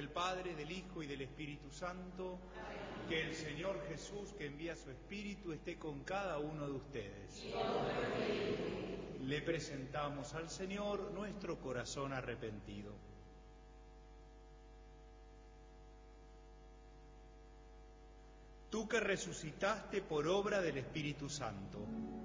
del Padre, del Hijo y del Espíritu Santo. Que el Señor Jesús, que envía su Espíritu, esté con cada uno de ustedes. Le presentamos al Señor nuestro corazón arrepentido. Tú que resucitaste por obra del Espíritu Santo,